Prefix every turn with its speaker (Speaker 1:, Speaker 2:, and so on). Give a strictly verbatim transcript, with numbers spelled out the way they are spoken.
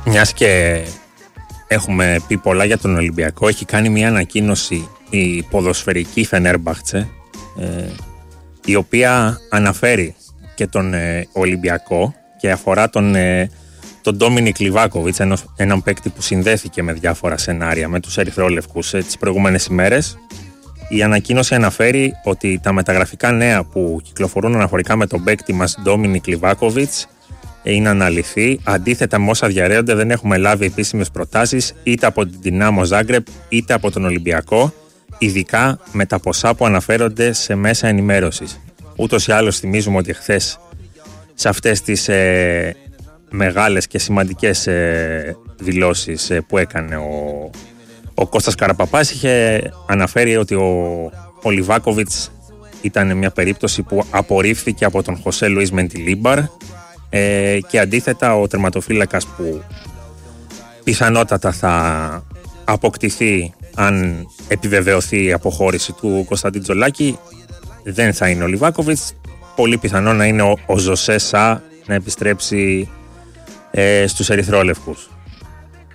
Speaker 1: Μιας και έχουμε πει πολλά για τον Ολυμπιακό, έχει κάνει μια ανακοίνωση η ποδοσφαιρική Φενέρμπαχτσε, ε, η οποία αναφέρει και τον ε, Ολυμπιακό και αφορά τον, ε, τον Ντόμινικ Λιβάκοβιτς, έναν παίκτη που συνδέθηκε με διάφορα σενάρια με τους ερυθρόλευκους ε, τις προηγούμενες ημέρες. Η ανακοίνωση αναφέρει ότι τα μεταγραφικά νέα που κυκλοφορούν αναφορικά με τον παίκτη μας Ντόμινικ Λιβάκοβιτς είναι αναλυθή. Αντίθετα με όσα διαρρέονται, δεν έχουμε λάβει επίσημες προτάσεις είτε από την Ντινάμο Ζάγκρεπ είτε από τον Ολυμπιακό, ειδικά με τα ποσά που αναφέρονται σε μέσα ενημέρωσης. Ούτως ή άλλως θυμίζουμε ότι χθες σε αυτές τις ε, μεγάλες και σημαντικές ε, δηλώσεις ε, που έκανε ο, ο Κώστας Καραπαπάς, είχε αναφέρει ότι ο, ο Λιβάκοβιτς ήταν μια περίπτωση που απορρίφθηκε από τον Χωσέ Λουίς Μεντιλίμπαρ ε, και αντίθετα ο τερματοφύλακας που πιθανότατα θα αποκτηθεί αν επιβεβαιωθεί η αποχώρηση του Κωνσταντίν Τζολάκη δεν θα είναι ο Λιβάκοβιτς. Πολύ πιθανό να είναι ο, ο Ζωσέ Σα να επιστρέψει ε, στους ερυθρόλευκους.